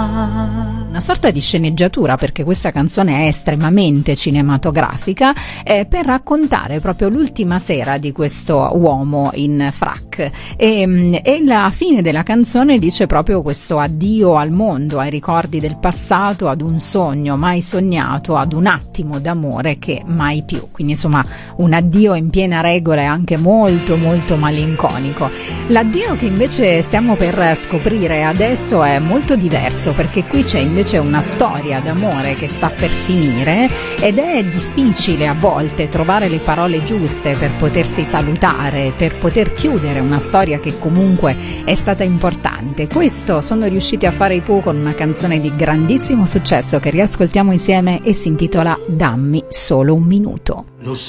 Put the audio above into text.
Una sorta di sceneggiatura, perché questa canzone è estremamente cinematografica, per raccontare proprio l'ultima sera di questo uomo in frac, e la fine della canzone dice proprio questo addio al mondo, ai ricordi del passato, ad un sogno mai sognato, ad un attimo d'amore che mai più. Quindi insomma un addio in piena regola e anche molto molto malinconico. L'addio che invece stiamo per scoprire adesso è molto diverso, perché qui c'è invece una storia d'amore che sta per finire, ed è difficile a volte trovare le parole giuste per potersi salutare, per poter chiudere una storia che comunque è stata importante. Questo sono riusciti a fare i Pooh con una canzone di grandissimo successo che riascoltiamo insieme e si intitola Dammi solo un minuto. Lo so